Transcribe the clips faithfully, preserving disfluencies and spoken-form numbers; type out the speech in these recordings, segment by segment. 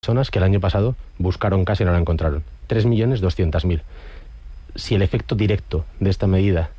Personas que el año pasado buscaron casa y no la encontraron. tres millones doscientas mil. Si el efecto directo de esta medida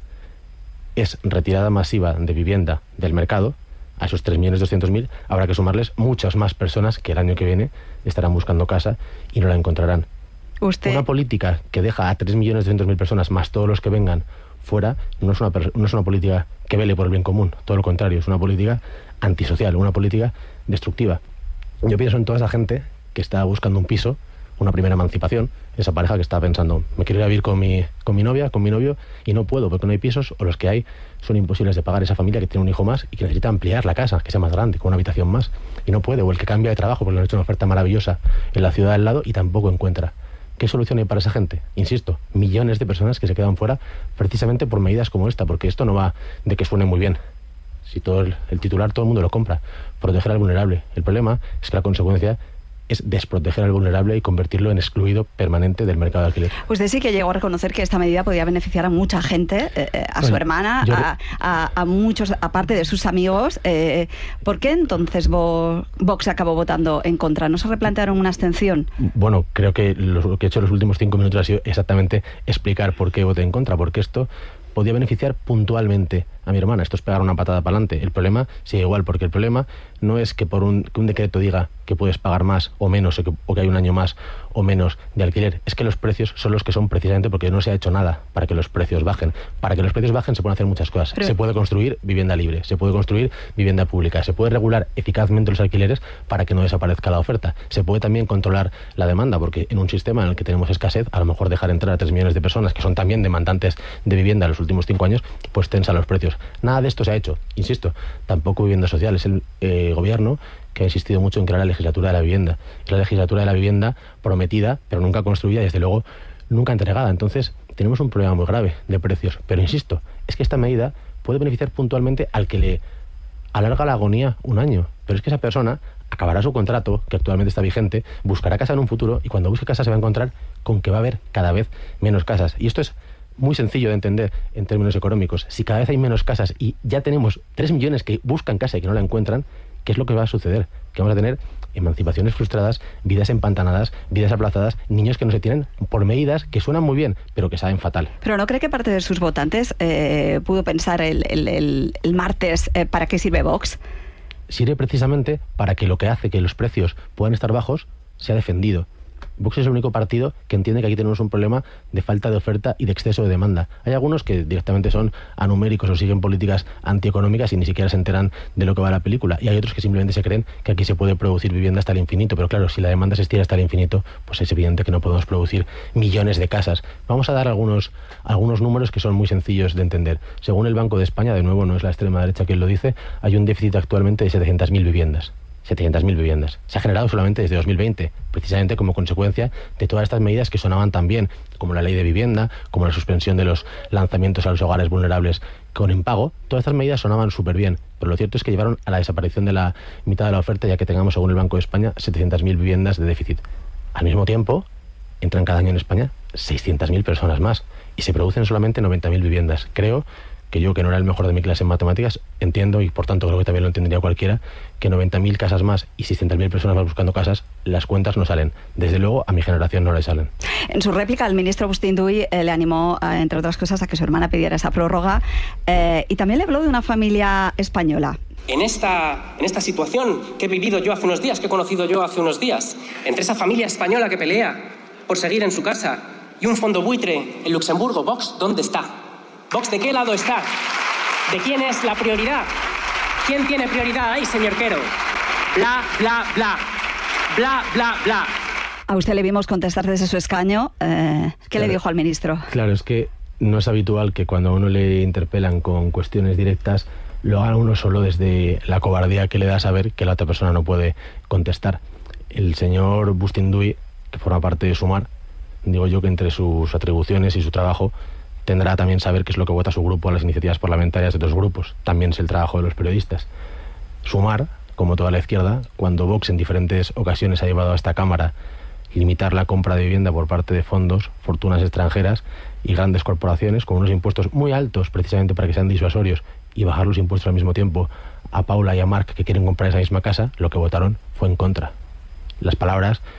es retirada masiva de vivienda del mercado, a esos tres millones doscientas mil habrá que sumarles muchas más personas que el año que viene estarán buscando casa y no la encontrarán. Usted... Una política que deja a tres millones doscientas mil personas más todos los que vengan fuera no es, una, no es una política que vele por el bien común, todo lo contrario, es una política antisocial, una política destructiva. Yo pienso en toda esa gente que está buscando un piso, una primera emancipación, esa pareja que está pensando, me quiero ir a vivir con mi, con mi novia, con mi novio, y no puedo porque no hay pisos, o los que hay son imposibles de pagar. Esa familia que tiene un hijo más y que necesita ampliar la casa, que sea más grande, con una habitación más, y no puede, o el que cambia de trabajo porque le han hecho una oferta maravillosa en la ciudad al lado y tampoco encuentra. ¿Qué solución hay para esa gente? Insisto, millones de personas que se quedan fuera precisamente por medidas como esta, porque esto no va de que suene muy bien. Si todo el, el titular todo el mundo lo compra, proteger al vulnerable. El problema es que la consecuencia es desproteger al vulnerable y convertirlo en excluido permanente del mercado de alquiler. Usted sí que llegó a reconocer que esta medida podía beneficiar a mucha gente, eh, a bueno, su hermana, yo... a, a, a muchos, aparte de sus amigos. Eh, ¿Por qué entonces Vox acabó votando en contra? ¿No se replantearon una abstención? Bueno, creo que lo que he hecho en los últimos cinco minutos ha sido exactamente explicar por qué voté en contra, porque esto podía beneficiar puntualmente a mi hermana. Esto es pegar una patada para adelante. El problema sigue igual, porque el problema no es que por un, que un decreto diga que puedes pagar más o menos, o que, o que hay un año más o menos de alquiler. Es que los precios son los que son precisamente porque no se ha hecho nada para que los precios bajen. Para que los precios bajen se pueden hacer muchas cosas. Pero... se puede construir vivienda libre, se puede construir vivienda pública, se puede regular eficazmente los alquileres para que no desaparezca la oferta. Se puede también controlar la demanda, porque en un sistema en el que tenemos escasez, a lo mejor dejar entrar a tres millones de personas que son también demandantes de vivienda en los últimos cinco años, pues tensa los precios. Nada de esto se ha hecho, insisto, tampoco vivienda social. Es el eh, gobierno que ha insistido mucho en crear la legislatura de la vivienda. Es la legislatura de la vivienda prometida, pero nunca construida y desde luego nunca entregada. Entonces tenemos un problema muy grave de precios. Pero insisto, es que esta medida puede beneficiar puntualmente al que le alarga la agonía un año. Pero es que esa persona acabará su contrato, que actualmente está vigente, buscará casa en un futuro y cuando busque casa se va a encontrar con que va a haber cada vez menos casas. Y esto es muy sencillo de entender en términos económicos. Si cada vez hay menos casas y ya tenemos tres millones que buscan casa y que no la encuentran, ¿qué es lo que va a suceder? Que vamos a tener emancipaciones frustradas, vidas empantanadas, vidas aplazadas, niños que no se tienen por medidas que suenan muy bien, pero que saben fatal. ¿Pero no cree que parte de sus votantes eh, pudo pensar el, el, el, el martes eh, para qué sirve Vox? Sirve precisamente para que lo que hace que los precios puedan estar bajos sea defendido. Vox es el único partido que entiende que aquí tenemos un problema de falta de oferta y de exceso de demanda. Hay algunos que directamente son anuméricos o siguen políticas antieconómicas y ni siquiera se enteran de lo que va la película. Y hay otros que simplemente se creen que aquí se puede producir vivienda hasta el infinito. Pero claro, si la demanda se estira hasta el infinito, pues es evidente que no podemos producir millones de casas. Vamos a dar algunos, algunos números que son muy sencillos de entender. Según el Banco de España, de nuevo no es la extrema derecha quien lo dice, hay un déficit actualmente de setecientas mil viviendas. setecientas mil viviendas. Se ha generado solamente desde dos mil veinte, precisamente como consecuencia de todas estas medidas que sonaban tan bien, como la ley de vivienda, como la suspensión de los lanzamientos a los hogares vulnerables con impago. Todas estas medidas sonaban súper bien, pero lo cierto es que llevaron a la desaparición de la mitad de la oferta, ya que tengamos, según el Banco de España, setecientas mil viviendas de déficit. Al mismo tiempo, entran cada año en España seiscientas mil personas más y se producen solamente noventa mil viviendas. Creo que yo, que no era el mejor de mi clase en matemáticas, entiendo, y por tanto creo que también lo entendería cualquiera, que noventa mil casas más y seiscientas mil personas más buscando casas, las cuentas no salen. Desde luego, a mi generación no le salen. En su réplica, el ministro Agustín Duy eh, le animó, eh, entre otras cosas, a que su hermana pidiera esa prórroga eh, y también le habló de una familia española. En esta, en esta situación que he vivido yo hace unos días, que he conocido yo hace unos días, entre esa familia española que pelea por seguir en su casa y un fondo buitre en Luxemburgo, Vox, ¿dónde está? Vox, ¿de qué lado está? ¿De quién es la prioridad? ¿Quién tiene prioridad ahí, señor Quero? Bla, bla, bla. Bla, bla, bla. A usted le vimos contestar desde su escaño. Eh, ¿Qué claro, le dijo al ministro? Claro, es que no es habitual que cuando a uno le interpelan con cuestiones directas lo haga uno solo desde la cobardía que le da saber que la otra persona no puede contestar. El señor Agustín Duy, que forma parte de Sumar, digo yo que entre sus atribuciones y su trabajo tendrá también saber qué es lo que vota su grupo a las iniciativas parlamentarias de otros grupos. También es el trabajo de los periodistas. Sumar, como toda la izquierda, cuando Vox en diferentes ocasiones ha llevado a esta Cámara limitar la compra de vivienda por parte de fondos, fortunas extranjeras y grandes corporaciones con unos impuestos muy altos precisamente para que sean disuasorios y bajar los impuestos al mismo tiempo a Paula y a Marc que quieren comprar esa misma casa, lo que votaron fue en contra. Las palabras